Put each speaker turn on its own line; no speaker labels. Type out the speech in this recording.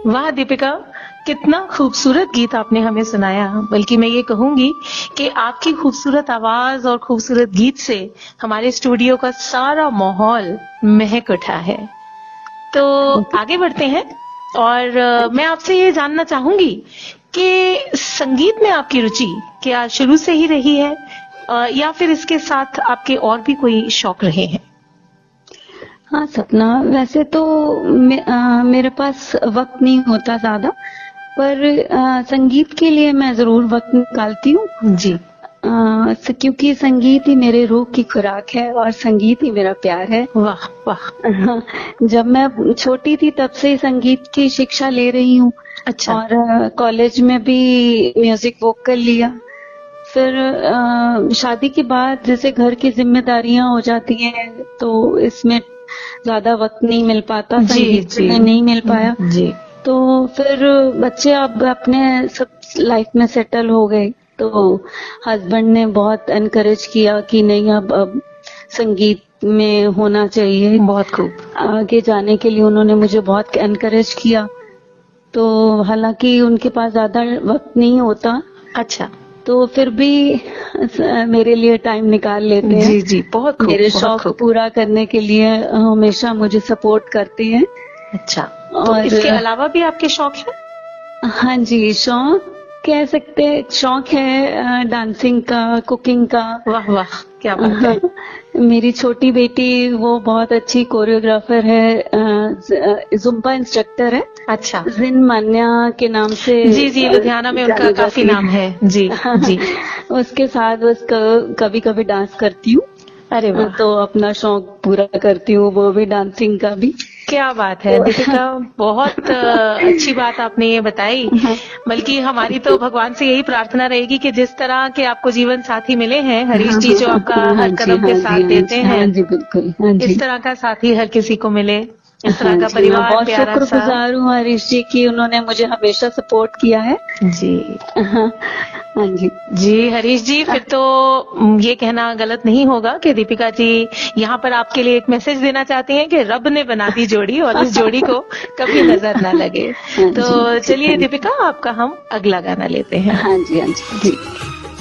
वाह दीपिका, कितना खूबसूरत गीत आपने हमें सुनाया। बल्कि मैं ये कहूंगी कि आपकी खूबसूरत आवाज और खूबसूरत गीत से हमारे स्टूडियो का सारा माहौल महक उठा है। तो आगे बढ़ते हैं और मैं आपसे ये जानना चाहूंगी कि संगीत में आपकी रुचि क्या शुरू से ही रही है या फिर इसके साथ आपके और भी कोई शौक रहे हैं?
हाँ सपना, वैसे तो मेरे पास वक्त नहीं होता ज्यादा, पर संगीत के लिए मैं जरूर वक्त निकालती हूँ
जी।
क्योंकि संगीत ही मेरे रूह की खुराक है और संगीत ही मेरा प्यार है।
वाह वाह।
जब मैं छोटी थी तब से संगीत की शिक्षा ले रही हूँ।
अच्छा।
और कॉलेज में भी म्यूजिक वोकल लिया। फिर शादी के बाद जैसे घर की जिम्मेदारियां हो जाती हैं तो इसमें ज्यादा वक्त नहीं मिल पाता, संगीत में नहीं मिल पाया
जी।
तो फिर बच्चे अब अपने सब लाइफ में सेटल हो गए तो हस्बैंड ने बहुत एनकरेज किया कि नहीं अब संगीत में होना चाहिए।
बहुत खूब।
आगे जाने के लिए उन्होंने मुझे बहुत एनकरेज किया। तो हालांकि उनके पास ज्यादा वक्त नहीं होता।
अच्छा।
तो फिर भी मेरे लिए टाइम निकाल लेते हैं।
जी जी, बहुत खूब।
मेरे शौक पूरा करने के लिए हमेशा मुझे सपोर्ट करते हैं।
अच्छा। तो इसके अलावा भी आपके शौक हैं?
हाँ जी, शौक कह सकते हैं, शौक है डांसिंग का, कुकिंग का। वाह वाह,
क्या बात है।
मेरी छोटी बेटी वो बहुत अच्छी कोरियोग्राफर है, जुम्बा इंस्ट्रक्टर है।
अच्छा।
जिन मान्या के नाम से।
जी जी, लुधियाना में उनका काफी नाम है। जी जी।
उसके साथ उसका कभी कभी डांस करती हूँ।
अरे वाह।
तो अपना शौक पूरा करती हूँ, वो भी डांसिंग का भी।
क्या बात है दीपिका, बहुत अच्छी बात आपने ये बताई। बल्कि हमारी तो भगवान से यही प्रार्थना रहेगी कि जिस तरह के आपको जीवन साथी मिले हैं, हरीश जी जो आपका हर कदम पे साथ देते हैं,
जी बिल्कुल,
इस तरह का साथी हर किसी को मिले, इस तरह का परिवार
बहुत
प्यारा सा।
शुक्रगुजार हूँ हरीश जी की, उन्होंने मुझे हमेशा सपोर्ट किया है।
जी
हाँ जी।
जी हरीश जी, फिर तो ये कहना गलत नहीं होगा कि दीपिका जी यहाँ पर आपके लिए एक मैसेज देना चाहती हैं कि रब ने बना दी जोड़ी और इस जोड़ी को कभी नजर ना लगे। तो चलिए दीपिका, आपका हम अगला गाना लेते हैं।
हाँ जी हाँ जी।